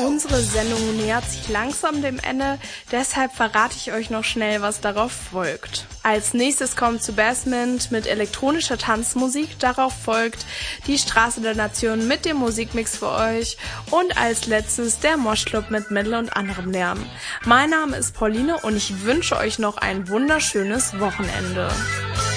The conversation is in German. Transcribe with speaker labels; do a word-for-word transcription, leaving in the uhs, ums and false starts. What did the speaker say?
Speaker 1: Unsere Sendung nähert sich langsam dem Ende, deshalb verrate ich euch noch schnell, was darauf folgt. Als nächstes kommt zu Basement mit elektronischer Tanzmusik, darauf folgt die Straße der Nation mit dem Musikmix für euch und als letztes der Moshclub mit Metal und anderem Lärm. Mein Name ist Pauline und ich wünsche euch noch ein wunderschönes Wochenende.